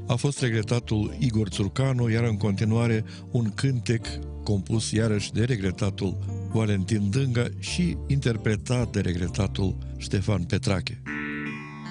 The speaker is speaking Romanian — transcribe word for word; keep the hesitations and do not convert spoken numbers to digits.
a fost regretatul Igor Țurcanu, iar în continuare un cântec compus iarăși de regretatul Valentin Dânga și interpretat de regretatul Ștefan Petrache.